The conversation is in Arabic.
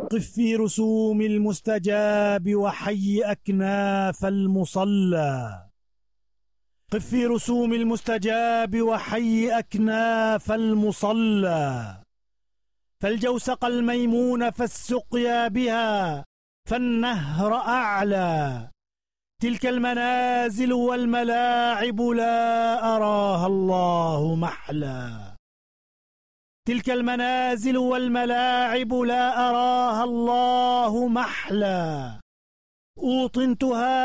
قف في رسوم المستجاب وحي أكناف المصلى. قف في رسوم المستجاب وحي أكناف المصلى. فالجوسق الميمون فالسقيا بها فالنهر أعلى. تلك المنازل والملاعب لا أراها الله محلى. تلك المنازل والملاعب لا أراها الله محلى. أوطنتها